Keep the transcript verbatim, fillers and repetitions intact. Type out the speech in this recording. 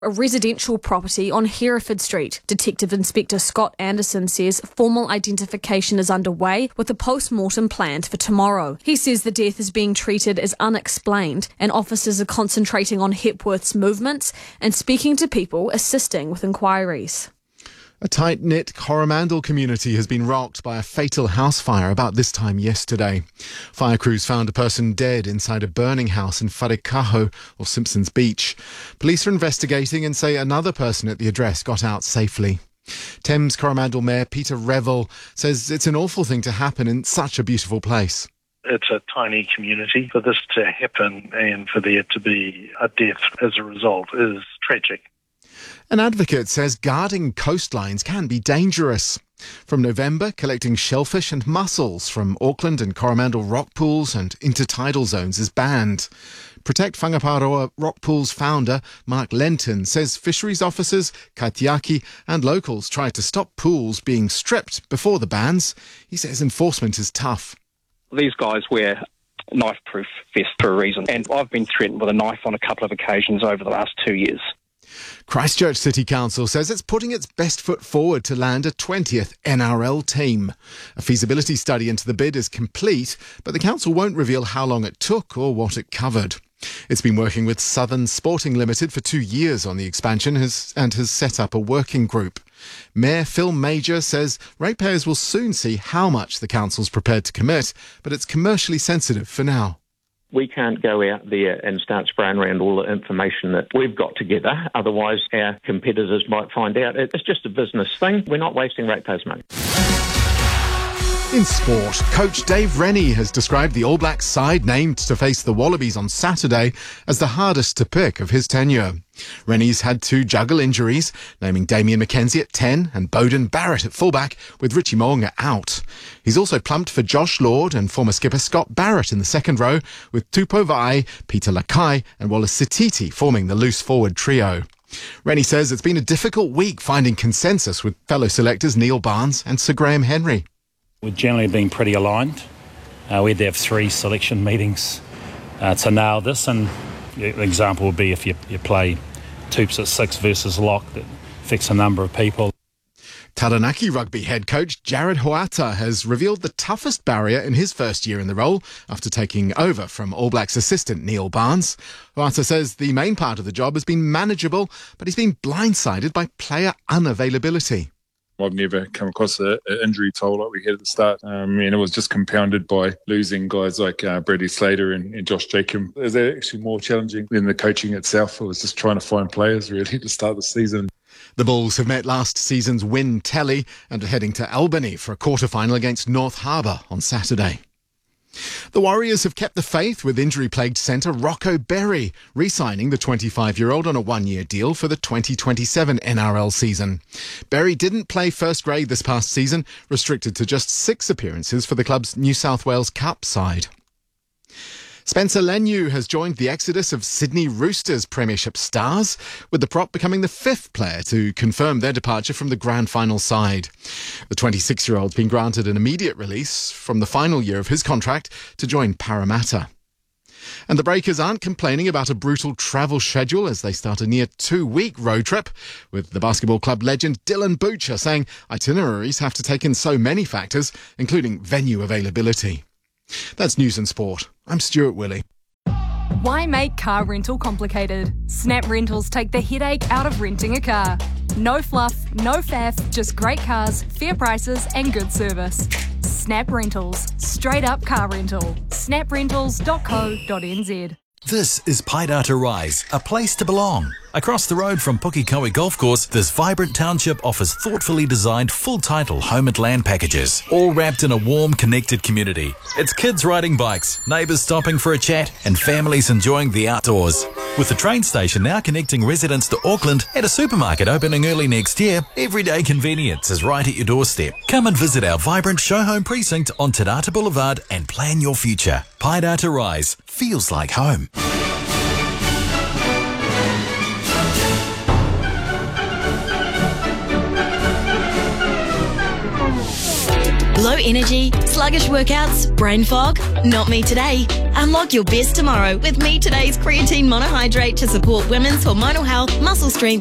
a residential property on Hereford Street. Detective Inspector Scott Anderson says formal identification is underway with a post-mortem planned for tomorrow. He says the death is being treated as unexplained and officers are concentrating on Hepworth's movements and speaking to people assisting with inquiries. A tight-knit Coromandel community has been rocked by a fatal house fire about this time yesterday. Fire crews found a person dead inside a burning house in Wharekaho, or Simpsons Beach. Police are investigating and say another person at the address got out safely. Thames Coromandel Mayor Peter Revel says it's an awful thing to happen in such a beautiful place. It's a tiny community. For this to happen and for there to be a death as a result is tragic. An advocate says guarding coastlines can be dangerous. From November, collecting shellfish and mussels from Auckland and Coromandel rock pools and intertidal zones is banned. Protect Whangaparoa Rock Pools founder Mark Lenton says fisheries officers, kaitiaki and locals tried to stop pools being stripped before the bans. He says enforcement is tough. These guys wear knife-proof vests for a reason, and I've been threatened with a knife on a couple of occasions over the last two years. Christchurch City Council says it's putting its best foot forward to land a twentieth N R L team. A feasibility study into the bid is complete, but the council won't reveal how long it took or what it covered. It's been working with Southern Sporting Limited for two years on the expansion has, and has set up a working group. Mayor Phil Major says ratepayers will soon see how much the council's prepared to commit, but it's commercially sensitive for now. We can't go out there and start spraying around all the information that we've got together. Otherwise, our competitors might find out. It's just a business thing. We're not wasting ratepayers' money. In sport, coach Dave Rennie has described the All Blacks side named to face the Wallabies on Saturday as the hardest to pick of his tenure. Rennie's had to juggle injuries, naming Damien McKenzie at ten and Bowden Barrett at fullback, with Richie Mo'unga out. He's also plumped for Josh Lord and former skipper Scott Barrett in the second row, with Tupou Va'ai, Peter Lakai and Wallace Sititi forming the loose forward trio. Rennie says it's been a difficult week finding consensus with fellow selectors Neil Barnes and Sir Graham Henry. We've generally been pretty aligned. Uh, we had to have three selection meetings uh, to nail this, and the example would be if you, you play Toops at six versus Lock, that affects a number of people. Taranaki rugby head coach Jared Hoata has revealed the toughest barrier in his first year in the role after taking over from All Blacks assistant Neil Barnes. Hoata says the main part of the job has been manageable, but he's been blindsided by player unavailability. I've never come across an injury toll like we had at the start. Um, and it was just compounded by losing guys like uh, Bradley Slater and, and Josh Jacob. It was actually more challenging than the coaching itself. It was just trying to find players really to start the season. The Bulls have met last season's win tally and are heading to Albany for a quarter-final against North Harbour on Saturday. The Warriors have kept the faith with injury-plagued centre Rocco Berry, re-signing the twenty-five-year-old on a one-year deal for the twenty twenty-seven N R L season. Berry didn't play first grade this past season, restricted to just six appearances for the club's New South Wales Cup side. Spencer Leniu has joined the exodus of Sydney Roosters Premiership stars, with the prop becoming the fifth player to confirm their departure from the grand final side. The twenty-six-year-old's been granted an immediate release from the final year of his contract to join Parramatta. And the Breakers aren't complaining about a brutal travel schedule as they start a near two-week road trip, with the basketball club legend Dylan Butcher saying itineraries have to take in so many factors, including venue availability. That's News and Sport. I'm Stuart Willey. Why make car rental complicated? Snap Rentals take the headache out of renting a car. No fluff, no faff, just great cars, fair prices and good service. Snap Rentals. Straight up car rental. snap rentals dot co dot n z. This is Paidata Rise, a place to belong. Across the road from Pukekohe Golf Course, this vibrant township offers thoughtfully designed full-title home and land packages, all wrapped in a warm, connected community. It's kids riding bikes, neighbours stopping for a chat, and families enjoying the outdoors. With the train station now connecting residents to Auckland and a supermarket opening early next year, everyday convenience is right at your doorstep. Come and visit our vibrant show home precinct on Te Rata Boulevard and plan your future. Paidata Rise feels like home. Low energy, sluggish workouts, brain fog? Not me today. Unlock your best tomorrow with Me Today's creatine monohydrate to support women's hormonal health, muscle strength,